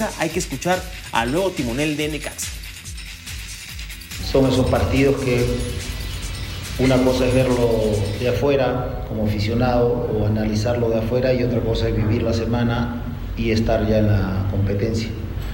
Necaxa. Hay que escuchar al nuevo timonel de Necaxa. Son esos partidos que una cosa es verlo de afuera como aficionado o analizarlo de afuera, y otra cosa es vivir la semana y estar ya en la competencia.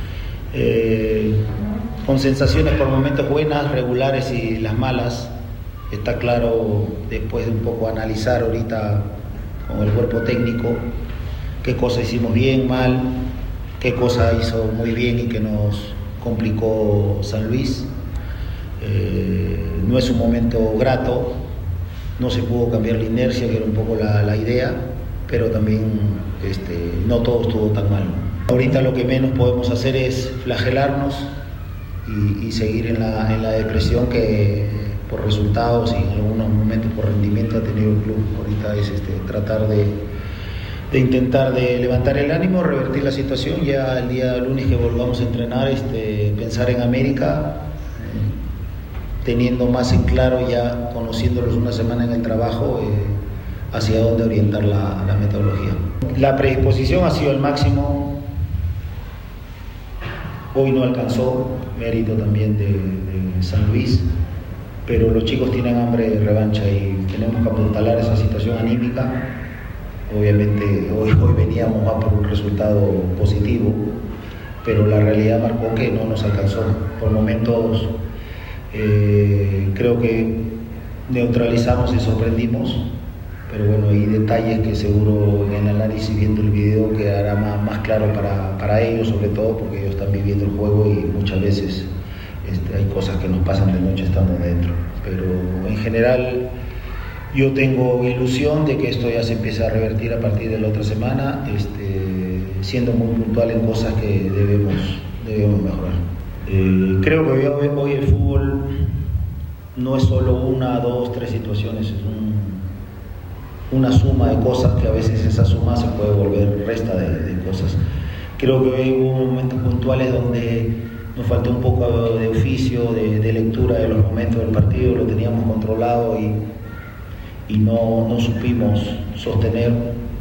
Con sensaciones por momentos buenas, regulares y las malas. Está claro, después de un poco analizar ahorita con el cuerpo técnico, qué cosa hicimos bien, mal, qué cosa hizo muy bien y que nos complicó San Luis. No es un momento grato, no se pudo cambiar la inercia, que era un poco la idea, pero también no todo estuvo tan mal. Ahorita lo que menos podemos hacer es flagelarnos y seguir en la depresión que por resultados y en algunos momentos por rendimiento ha tenido el club. Ahorita es tratar de intentar de levantar el ánimo, revertir la situación. Ya el día lunes que volvamos a entrenar, pensar en América, teniendo más en claro, ya conociéndolos una semana en el trabajo, hacia dónde orientar la metodología. La predisposición ha sido el máximo. Hoy no alcanzó, mérito también de San Luis, pero los chicos tienen hambre de revancha y tenemos que apuntalar esa situación anímica. Obviamente hoy veníamos a por un resultado positivo, pero la realidad marcó que no nos alcanzó. Por momentos creo que neutralizamos y sorprendimos, pero bueno, hay detalles que seguro en el análisis, viendo el video, quedará más claro para ellos, sobre todo porque ellos están viviendo el juego y muchas veces hay cosas que nos pasan de noche estando dentro. Pero en general yo tengo ilusión de que esto ya se empiece a revertir a partir de la otra semana, siendo muy puntual en cosas que debemos mejorar. Creo que hoy el fútbol no es solo una, dos, tres situaciones, es una suma de cosas que a veces esa suma se puede volver resta de cosas. Creo que hoy hubo momentos puntuales donde nos faltó un poco de oficio, de lectura de los momentos del partido, lo teníamos controlado y no supimos sostener.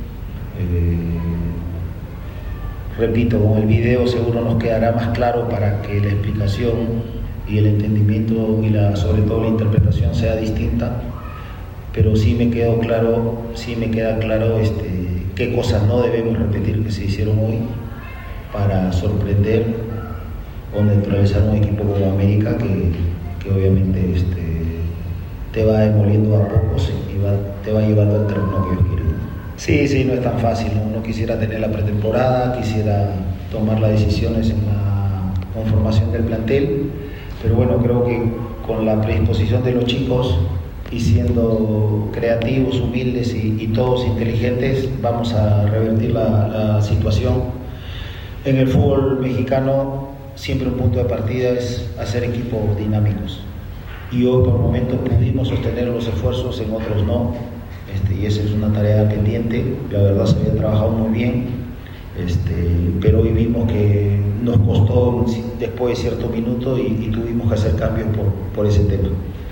Repito, con el video seguro nos quedará más claro para que la explicación y el entendimiento y sobre todo la interpretación sea distinta, pero sí me queda claro qué cosas no debemos repetir que se hicieron hoy para sorprender o neutralizar un equipo como América que obviamente te va demoliendo a pocos y te va llevando al terreno que ellos quieren. Sí, no es tan fácil, ¿no? Uno quisiera tener la pretemporada, quisiera tomar las decisiones en la conformación del plantel, pero bueno, creo que con la predisposición de los chicos y siendo creativos, humildes y todos inteligentes, vamos a revertir la situación. En el fútbol mexicano siempre un punto de partida es hacer equipos dinámicos, y hoy por momentos pudimos sostener los esfuerzos, en otros no, y esa es una tarea pendiente. La verdad se había trabajado muy bien, pero hoy vimos que nos costó después de cierto minuto y tuvimos que hacer cambios por ese tema.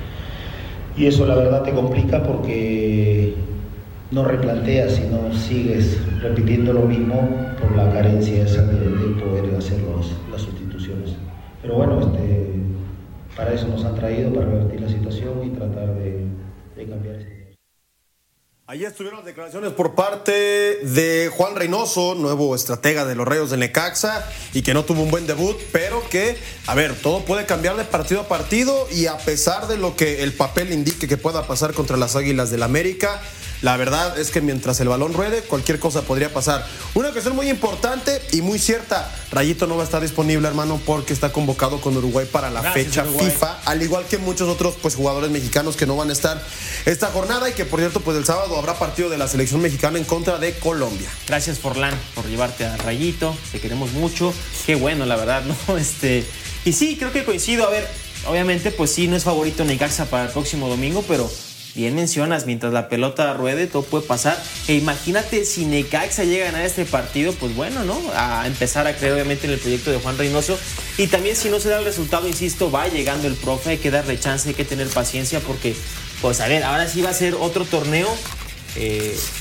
Y eso la verdad te complica porque no replanteas, sino sigues repitiendo lo mismo por la carencia esa de poder hacer las sustituciones. Pero bueno, para eso nos han traído, para revertir la situación y tratar de cambiar esto. Allí estuvieron las declaraciones por parte de Juan Reynoso, nuevo estratega de los Rayos de Necaxa, y que no tuvo un buen debut, pero que, todo puede cambiar de partido a partido, y a pesar de lo que el papel indique que pueda pasar contra las Águilas del América, la verdad es que mientras el balón ruede, cualquier cosa podría pasar. Una cuestión muy importante y muy cierta: Rayito no va a estar disponible, hermano, porque está convocado con Uruguay para la fecha FIFA, al igual que muchos otros jugadores mexicanos que no van a estar esta jornada, y que por cierto, el sábado habrá partido de la selección mexicana en contra de Colombia. Gracias, Forlán, por llevarte a Rayito, te queremos mucho, qué bueno, la verdad, ¿no? Y sí, creo que coincido. A ver, obviamente, sí, no es favorito Necaxa para el próximo domingo, pero bien mencionas, mientras la pelota ruede, todo puede pasar. E imagínate si Necaxa llega a ganar este partido, pues bueno, ¿no? A empezar a creer obviamente en el proyecto de Juan Reynoso. Y también, si no se da el resultado, insisto, va llegando el profe, hay que darle chance, hay que tener paciencia, porque, a ver, ahora sí va a ser otro torneo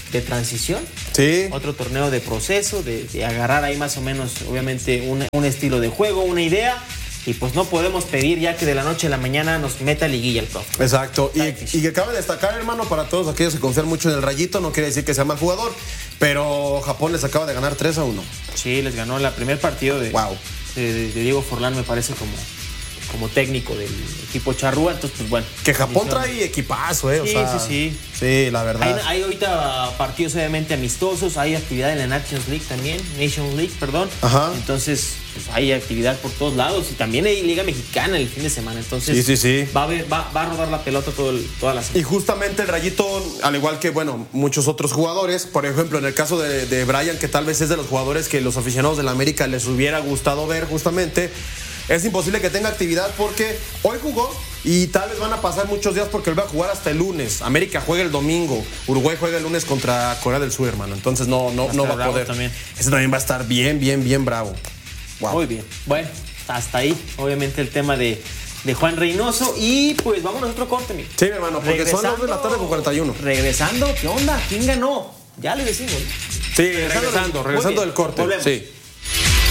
de transición. Sí. Otro torneo de proceso, de agarrar ahí más o menos, obviamente, un estilo de juego, una idea. Y pues no podemos pedir ya que de la noche a la mañana nos meta liguilla el profe. Exacto. Y que cabe destacar, hermano, para todos aquellos que confían mucho en el Rayito, no quiere decir que sea mal jugador, pero Japón les acaba de ganar 3-1. Sí, les ganó el primer partido de Diego Forlán, me parece, como técnico del equipo charrúa. Entonces, pues bueno. Que Japón trae equipazo, Sí, o sea, sí. Sí, la verdad. Hay ahorita partidos obviamente amistosos, hay actividad en la Nations League también, Nation League, perdón. Ajá. Entonces, pues hay actividad por todos lados y también hay Liga Mexicana el fin de semana. Entonces, sí. Va a rodar la pelota toda la semana. Y justamente el Rayito, al igual que, bueno, muchos otros jugadores, por ejemplo, en el caso de Brian, que tal vez es de los jugadores que los aficionados de la América les hubiera gustado ver justamente, es imposible que tenga actividad porque hoy jugó y tal vez van a pasar muchos días porque él va a jugar hasta el lunes. América juega el domingo, Uruguay juega el lunes contra Corea del Sur, hermano. Entonces no va a poder. También. Ese también va a estar bien bravo. Wow. Muy bien. Bueno, hasta ahí, obviamente, el tema de Juan Reynoso. Y pues vámonos a otro corte, amigo. Sí, hermano, porque son las 2 de la tarde con 41. Regresando, ¿qué onda? ¿Quién ganó? Ya le decimos. Sí, regresando del corte. Volvemos. Sí.